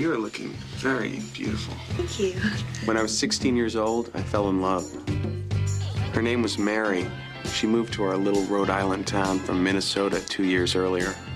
You are looking very beautiful. Thank you. When I was 16 years old, I fell in love. Her name was Mary. She moved to our little Rhode Island town from Minnesota 2 years earlier.